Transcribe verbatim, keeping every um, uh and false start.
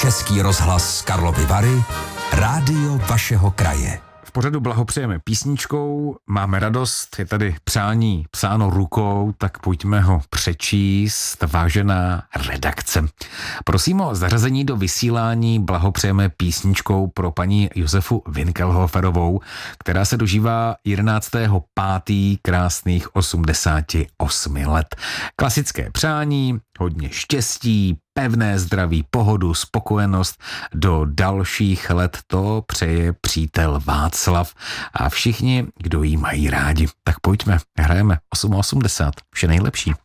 Český rozhlas Karlovy Vary, rádio vašeho kraje. V pořadu blahopřejeme písničkou, máme radost, je tady přání psáno rukou, tak pojďme ho přečíst, vážená redakce. Prosím o zařazení do vysílání blahopřejeme písničkou pro paní Josefu Winkelhoferovou, která se dožívá jedenáctého pátého krásných osmdesáti osmi let. Klasické přání, hodně štěstí, pevné zdraví, pohodu, spokojenost do dalších let, to přeje přítel Václav a všichni, kdo jí mají rádi. Tak pojďme, hrajeme osm osmdesát, vše nejlepší.